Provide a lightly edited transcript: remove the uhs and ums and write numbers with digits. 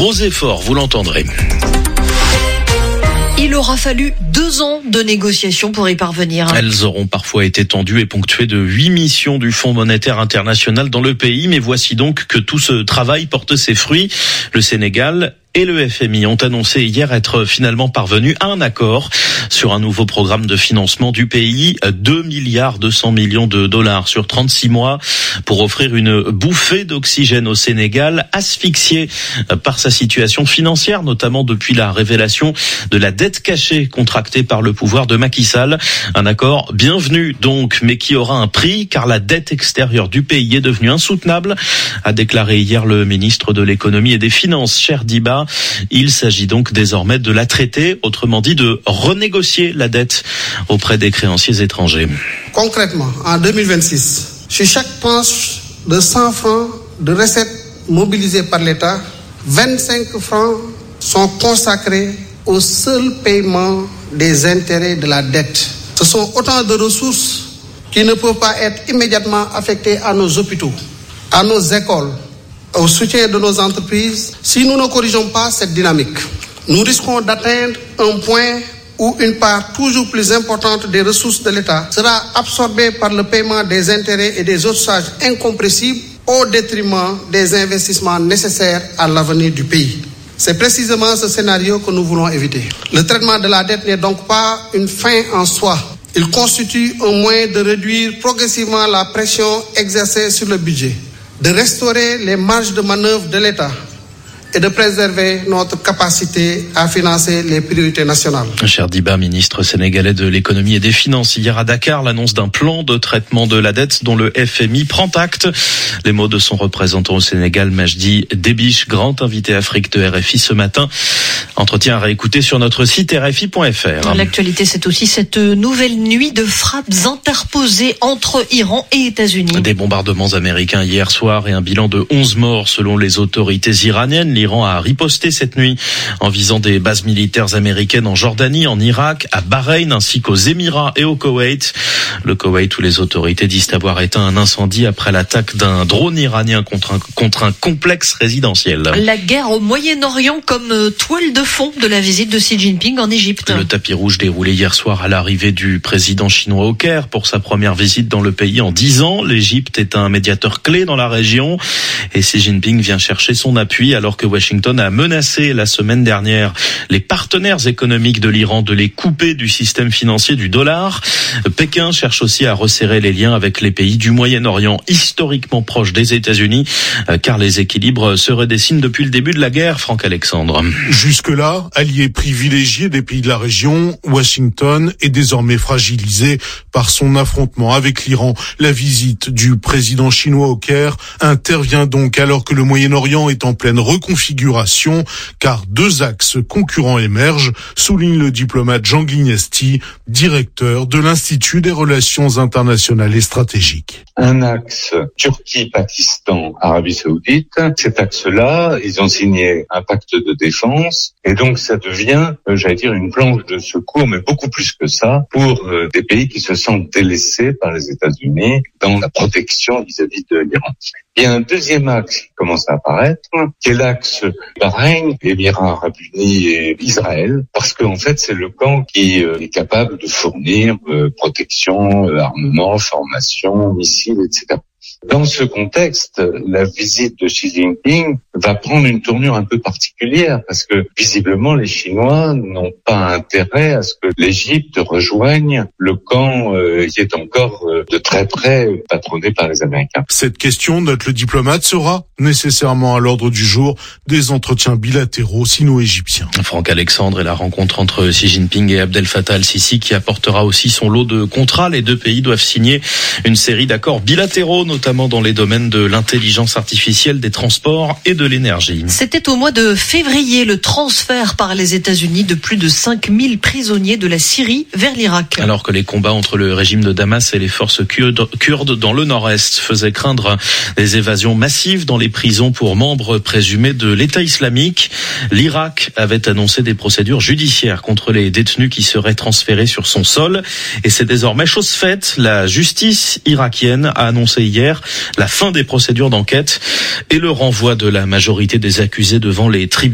gros efforts, vous l'entendrez. Il aura fallu 2 ans de négociations pour y parvenir. Elles auront parfois été tendues et ponctuées de 8 missions du Fonds monétaire international dans le pays. Mais voici donc que tout ce travail porte ses fruits. Le Sénégal et le FMI ont annoncé hier être finalement parvenus à un accord sur un nouveau programme de financement du pays, 2,2 milliards de dollars sur 36 mois pour offrir une bouffée d'oxygène au Sénégal, asphyxié par sa situation financière, notamment depuis la révélation de la dette cachée contractée par le pouvoir de Macky Sall. Un accord bienvenu donc, mais qui aura un prix car la dette extérieure du pays est devenue insoutenable, a déclaré hier le ministre de l'économie et des finances, Cheikh Diba. Il s'agit donc désormais de la traiter, autrement dit de renégocier la dette auprès des créanciers étrangers. Concrètement, en 2026, sur chaque tranche de 100 francs de recettes mobilisées par l'État, 25 francs sont consacrés au seul paiement des intérêts de la dette. Ce sont autant de ressources qui ne peuvent pas être immédiatement affectées à nos hôpitaux, à nos écoles, au soutien de nos entreprises. Si nous ne corrigeons pas cette dynamique, nous risquons d'atteindre un point où une part toujours plus importante des ressources de l'État sera absorbée par le paiement des intérêts et des autres charges incompressibles au détriment des investissements nécessaires à l'avenir du pays. C'est précisément ce scénario que nous voulons éviter. Le traitement de la dette n'est donc pas une fin en soi. Il constitue un moyen de réduire progressivement la pression exercée sur le budget, de restaurer les marges de manœuvre de l'État et de préserver notre capacité à financer les priorités nationales. Cheikh Diba, ministre sénégalais de l'économie et des finances, hier à Dakar, l'annonce d'un plan de traitement de la dette dont le FMI prend acte. Les mots de son représentant au Sénégal, Majdi Débiche, grand invité Afrique de RFI ce matin. Entretien à réécouter sur notre site rfi.fr. L'actualité, c'est aussi cette nouvelle nuit de frappes interposées entre Iran et États-Unis. Des bombardements américains hier soir et un bilan de 11 morts selon les autorités iraniennes. L'Iran a riposté cette nuit en visant des bases militaires américaines en Jordanie, en Irak, à Bahreïn ainsi qu'aux Émirats et au Koweït. Le Koweït où les autorités disent avoir éteint un incendie après l'attaque d'un drone iranien contre un complexe résidentiel. La guerre au Moyen-Orient comme toile de fond de la visite de Xi Jinping en Égypte. Le tapis rouge déroulé hier soir à l'arrivée du président chinois au Caire pour sa première visite dans le pays en 10 ans. L'Égypte est un médiateur clé dans la région et Xi Jinping vient chercher son appui alors que Washington a menacé la semaine dernière les partenaires économiques de l'Iran de les couper du système financier du dollar. Pékin cherche aussi à resserrer les liens avec les pays du Moyen-Orient, historiquement proches des États-Unis, car les équilibres se redessinent depuis le début de la guerre, Franck Alexandre. Jusque-là, allié privilégié des pays de la région, Washington est désormais fragilisé par son affrontement avec l'Iran. La visite du président chinois au Caire intervient donc alors que le Moyen-Orient est en pleine reconfiguration, car 2 axes concurrents émergent, souligne le diplomate Jean Guignesti, directeur de l'Institut des relations internationales et stratégiques. Un axe Turquie, Pakistan, Arabie Saoudite. Cet axe-là, ils ont signé un pacte de défense et donc ça devient, j'allais dire, une planche de secours, mais beaucoup plus que ça, pour des pays qui se sentent délaissés par les États-Unis dans la protection vis-à-vis de l'Iran. Il y a un deuxième axe qui commence à apparaître, qui est l'axe Bahreïn, Émirats Arabes Unis et Israël, parce qu'en fait, c'est le camp qui est capable de fournir protection, armement, formation, missiles, etc. Dans ce contexte, la visite de Xi Jinping va prendre une tournure un peu particulière parce que visiblement les Chinois n'ont pas intérêt à ce que l'Égypte rejoigne le camp qui est encore de très près patronné par les Américains. Cette question, note le diplomate, sera nécessairement à l'ordre du jour des entretiens bilatéraux sino-égyptiens. Franck Alexandre et la rencontre entre Xi Jinping et Abdel Fattah al-Sisi qui apportera aussi son lot de contrats. Les 2 pays doivent signer une série d'accords bilatéraux, notamment dans les domaines de l'intelligence artificielle, des transports et de l'énergie. C'était au mois de février le transfert par les États-Unis de plus de 5000 prisonniers de la Syrie vers l'Irak. Alors que les combats entre le régime de Damas et les forces kurdes dans le nord-est faisaient craindre des évasions massives dans les prisons pour membres présumés de l'État islamique, l'Irak avait annoncé des procédures judiciaires contre les détenus qui seraient transférés sur son sol. Et c'est désormais chose faite. La justice irakienne a annoncé hier la fin des procédures d'enquête et le renvoi de la majorité des accusés devant les tribunaux.